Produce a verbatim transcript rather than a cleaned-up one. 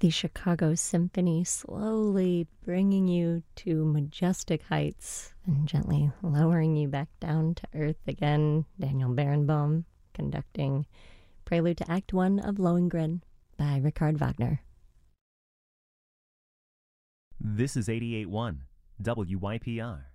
the Chicago Symphony slowly bringing you to majestic heights and gently lowering you back down to earth again. Daniel Barenboim conducting Prelude to Act One of Lohengrin by Richard Wagner. This is eighty-eight point one W Y P R.